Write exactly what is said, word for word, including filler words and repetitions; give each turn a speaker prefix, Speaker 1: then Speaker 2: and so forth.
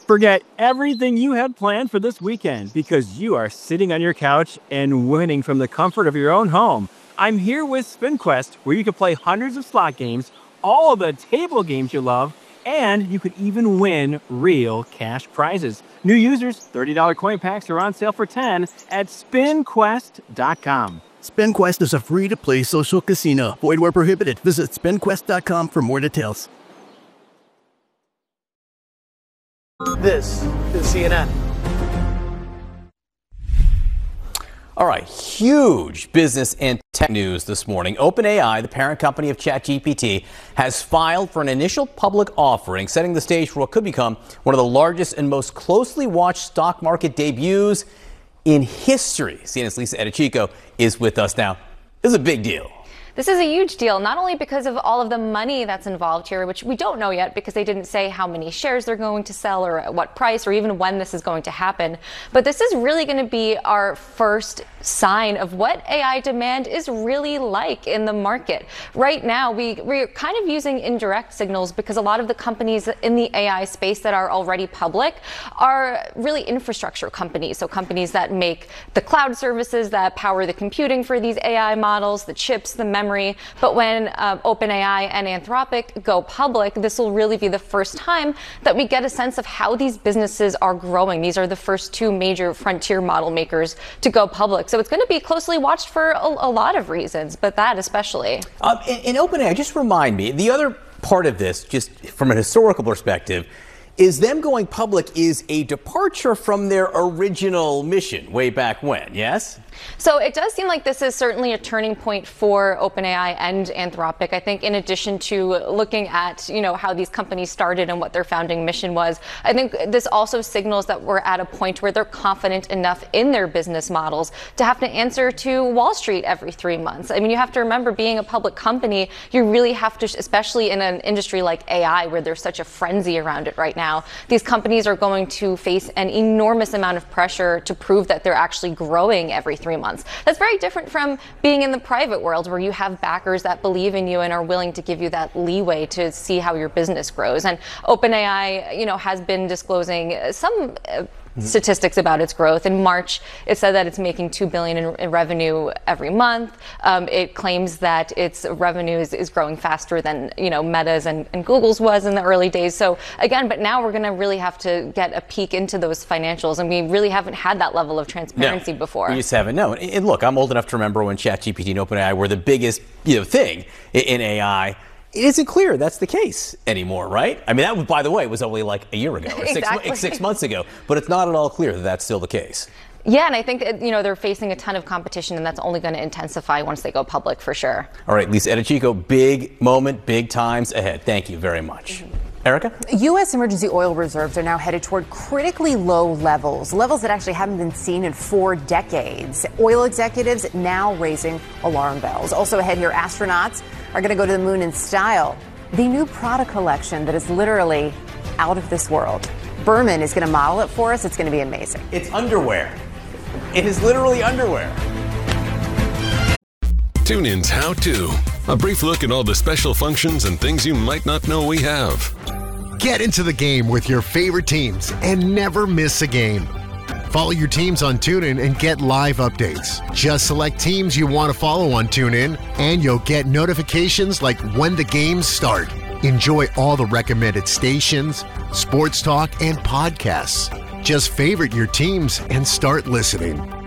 Speaker 1: Forget everything you had planned for this weekend because you are sitting on your couch and winning from the comfort of your own home. I'm here with SpinQuest, where you can play hundreds of slot games, all of the table games you love, and you could even win real cash prizes. New users, thirty dollars coin packs are on sale for ten dollars at spin quest dot com.
Speaker 2: SpinQuest is a free-to-play social casino. Void where prohibited. Visit spin quest dot com for more details.
Speaker 3: This is C N N.
Speaker 4: All right, huge business and tech news this morning. OpenAI, the parent company of ChatGPT, has filed for an initial public offering, setting the stage for what could become one of the largest and most closely watched stock market debuts in history. C N N's Lisa Edichico is with us now. This is a big deal.
Speaker 5: This is a huge deal, not only because of all of the money that's involved here, which we don't know yet because they didn't say how many shares they're going to sell or at what price or even when this is going to happen, but this is really going to be our first sign of what A I demand is really like in the market. Right now, we, we're kind of using indirect signals because a lot of the companies in the A I space that are already public are really infrastructure companies. So companies that make the cloud services that power the computing for these A I models, the chips, the memory. But when uh, OpenAI and Anthropic go public, this will really be the first time that we get a sense of how these businesses are growing. These are the first two major frontier model makers to go public. So it's going to be closely watched for a, a lot of reasons, but that especially.
Speaker 4: Um, in, in OpenAI, just remind me, the other part of this, just from a historical perspective, is them going public is a departure from their original mission way back when, yes?
Speaker 5: So it does seem like this is certainly a turning point for OpenAI and Anthropic. I think in addition to looking at, you know, how these companies started and what their founding mission was, I think this also signals that we're at a point where they're confident enough in their business models to have to answer to Wall Street every three months. I mean, you have to remember, being a public company, you really have to, especially in an industry like A I where there's such a frenzy around it right now, these companies are going to face an enormous amount of pressure to prove that they're actually growing every three months. That's very different from being in the private world where you have backers that believe in you and are willing to give you that leeway to see how your business grows. And OpenAI, you know, has been disclosing some uh, statistics about its growth. In March, it said that it's making two billion dollars in, in revenue every month. Um, it claims that its revenue is, is growing faster than, you know, Meta's and, and Google's was in the early days. So again, but now we're going to really have to get a peek into those financials, and we really haven't had that level of transparency
Speaker 4: no,
Speaker 5: before.
Speaker 4: We just haven't known. And look, I'm old enough to remember when ChatGPT and OpenAI were the biggest, you know, thing in, in A I. It isn't clear that's the case anymore, right? I mean, that, by the way, was only like a year ago, or
Speaker 5: exactly.
Speaker 4: six, six months ago. But it's not at all clear that that's still the case.
Speaker 5: Yeah, and I think, you know, they're facing a ton of competition, and that's only going to intensify once they go public, for sure.
Speaker 4: All right, Lisa Edichico, big moment, big times ahead. Thank you very much. Mm-hmm. Erica?
Speaker 6: U S emergency oil reserves are now headed toward critically low levels, levels that actually haven't been seen in four decades. Oil executives now raising alarm bells. Also ahead here, astronauts are going to go to the moon in style. The new Prada collection that is literally out of this world. Berman is going to model it for us. It's going to be amazing.
Speaker 4: It's underwear. It is literally underwear.
Speaker 7: TuneIn's How To. A brief look at all the special functions and things you might not know we have.
Speaker 8: Get into the game with your favorite teams and never miss a game. Follow your teams on TuneIn and get live updates. Just select teams you want to follow on TuneIn, and you'll get notifications like when the games start. Enjoy all the recommended stations, sports talk, and podcasts. Just favorite your teams and start listening.